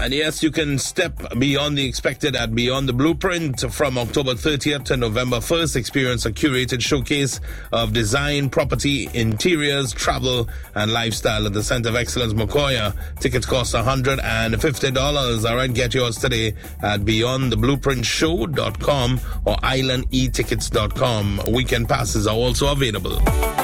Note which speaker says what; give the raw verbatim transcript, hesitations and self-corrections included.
Speaker 1: And yes, you can step beyond the expected at Beyond the Blueprint from October thirtieth to November first. Experience a curated showcase of design, property, interiors, travel, and lifestyle at the Center of Excellence, Mokoya. Tickets cost one hundred fifty dollars. All right, get yours today at beyond the blueprint show dot com or island e tickets dot com. Weekend passes are also available.